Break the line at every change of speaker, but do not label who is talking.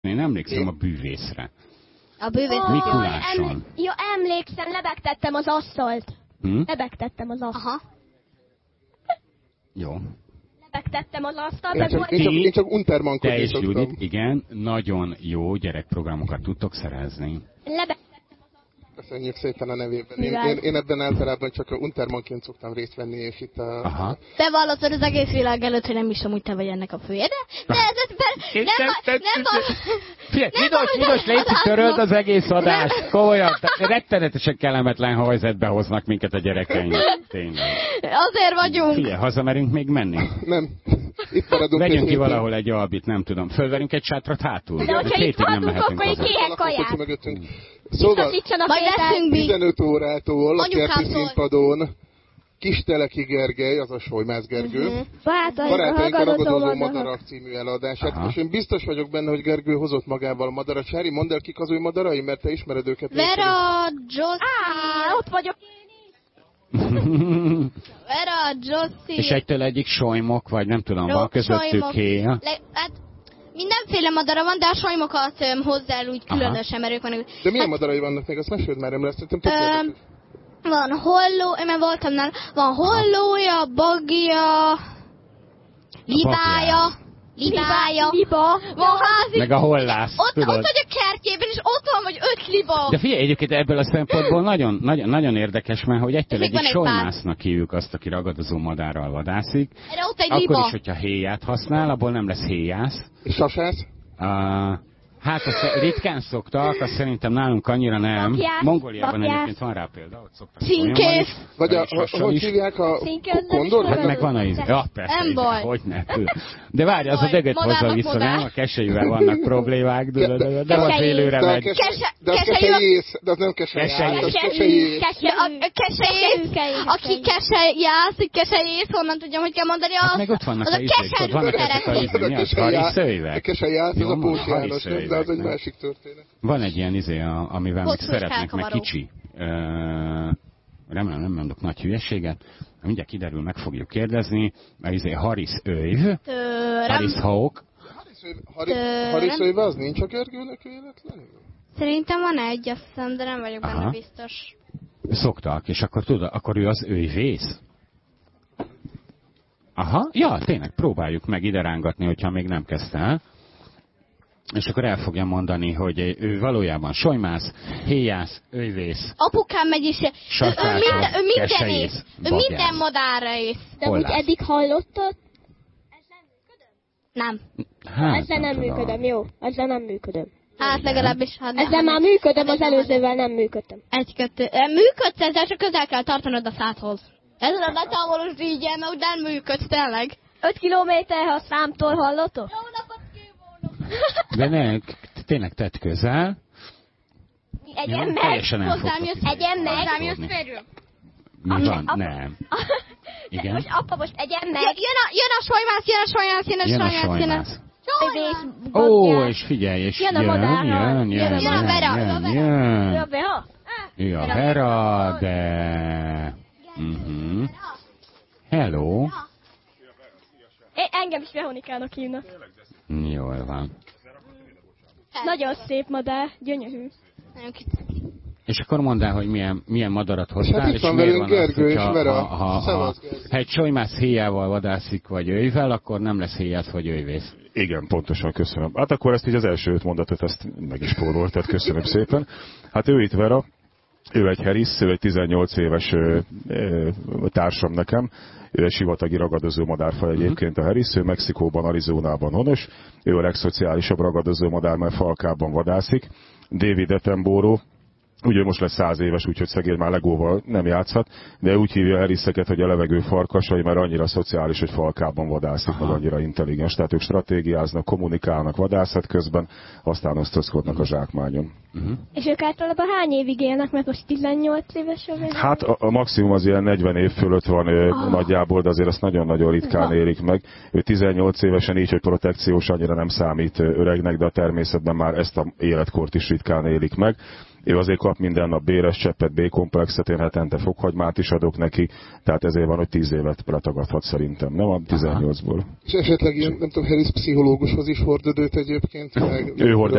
Én emlékszem a bűvészre.
A bűvész
Mikuláson.
Jó, emlékszem, lebegtettem az asztalt. Lebegtettem az asztalt.
Aha.
Jó.
Lebegtettem az asztalt.
Én
csak untermankodni
te és
szoktam.
Judit, igen, nagyon jó gyerekprogramokat tudtok szerezni.
Köszönjük szépen a nevében. Én ebben általában csak untermanként szoktam részt venni, és itt a...
Aha.
Te vallottad az egész világ előtt, hogy nem is amúgy te vagy ennek a fője, de nem
Midos, légy töröld az egész adást. Komolyan, rettenetesen kellemetlen helyzetbe hoznak minket a gyerekeink. Tényleg.
Azért vagyunk.
Figyelj, hazamerünk még menni?
Nem. Itt maradunk.
Vegyünk ki valahol egy albit, nem tudom. Fölverünk egy sátrat hátul.
De hogyha itt maradunk, akkor egy kéhek kaját.
Szóval,
majd leszünk
15 órától a kerti színpadon Kisteleki Gergely, azaz Solymász Gergő, Barátaink a ragadozó madarak című eladását. És én biztos vagyok benne, hogy Gergő hozott magával a madarat. Sári, mondd el, kik az ő madarai, mert te ismered őket.
Vera, Jossi.
Ott vagyok.
Vera, Jossi.
És egytől egyik solymok, vagy nem tudom, van közöttük héja.
Hát mindenféle madara van, de a solymokat hozzá úgy különösen, mert ők vannak.
De milyen madarai vannak még? Azt meséld már, nem lesz,
van holló, én már voltam nála, van hollója, bagja, libája, van házi.
Meg a hollász,
ott vagy a kertjében, és ott van vagy 5 liba.
De figyelj, egyébként ebből a szempontból nagyon érdekes, mert hogy egytől egyik solymásznak hívjuk azt, aki ragadozó madárral vadászik. Akkor is, hogyha héját használ, abból nem lesz héjász.
És sasász?
Hát azt ritkán szoktak, azt szerintem nálunk annyira nem. Mongóliában egyébként van rá példa, ott szoktak.
Színkész.
Vagy hogy hívják a kondor?
Hát meg van a íz. Ja, persze, hogy ne. De várj, az a dögöt hozza vissza, nem? A keselyűvel vannak problémák, de az élőre megy.
De az keselyész, de az nem keselyász, az keselyész.
Aki keselyész, honnan tudjam, hogy kell mondani, az
meg ott vannak a ízék, ott vannak ezek a ízék, mi az? Hariszőjvek?
A keselyász, az a Pócs János, de az egy másik történet.
Van egy ilyen amivel még szeretnek, meg kicsi. Remélem nem mondok nagy hülyeséget. Mindjárt kiderül, meg fogjuk kérdezni. Hariszőjv. Hariszhaok.
Hariszőjv az nincs a Gergőnek véletlenül?
Szerintem van egy, azt hiszem, de nem vagyok benne biztos.
Szoktak, és akkor tudod, akkor ő az őjvész? Aha, ja, tényleg, próbáljuk meg ide rángatni, hogyha még nem kezdte el. És akkor el fogja mondani, hogy ő valójában solymász, héjász, őjvész.
Apukám megy is,
kesejész,
ő minden madárra ész.
De úgy eddig hallottad?
Nem.
Hát,
ezzel nem működöm, jó? Ezzel nem működöm.
Hát legalábbis...
Ezzel már működöm, az előzővel nem működtem.
Működsz ezzel, csak közel kell tartanod a szádhoz. Ezzel a betávolós dígyen, mert úgy nem működsz tényleg.
5 kilométer, ha számtól hallotok?
Jó napot kívánok!
De ne, tényleg tedd közel.
Egyen meg!
Teljesen
hozzám jössz férül.
Mi van? Nem. Igen?
Most apa, most egyen meg!
Jön a solymász.
Ó, és figyelj, és jön
a
Vera. Ő a Vera, de... Hello.
Engem is Veronikának hívnak.
Jól van.
Nagyon szép madár, gyönyörű.
És akkor mondd el, hogy milyen madarat hoztál,
hát
és miért van
Gergő
az,
Vera.
ha egy solymász héjával vadászik, vagy őjvel, akkor nem lesz héjász, vagy őjvész.
Igen, pontosan, köszönöm. Hát akkor ezt így az első 5 mondatot, ezt meg is spóroltad, tehát köszönöm szépen. Hát ő itt Vera, ő egy herisz, ő egy 18 éves társam nekem. Ő egy sivatagi ragadozó madárfaj egyébként a herisz, ő Mexikóban, Arizonában honos. Ő a legszociálisabb ragadozó madár, mert falkában vadászik. David Attenborough, ugye most lesz 100 éves, úgyhogy szegény már legóval nem játszhat, de úgy hívja a heriszeket, hogy a levegő farkasai, mert annyira szociális, hogy falkában vadászik, meg annyira intelligens. Tehát ők stratégiáznak, kommunikálnak vadászat közben, aztán osztozkodnak a zsákmányon.
És ők általában hány évig élnek, mert most 18 éves a végül?
Hát a maximum az ilyen 40 év fölött van nagyjából, de azért azt nagyon-nagyon ritkán élik meg. Ő 18 évesen így, hogy protekciós, annyira nem számít öregnek, de a természetben már ezt a életkort is ritkán élik meg. Ő azért kap minden nap béres cseppet, B-komplexet, én hetente fokhagymát is adok neki, tehát ezért van, hogy 10 évet letagadhat szerintem, nem a 18-ból.
És esetleg ilyen, nem tudom, herisz pszichológushoz is hordod őt egyébként?
Ő hord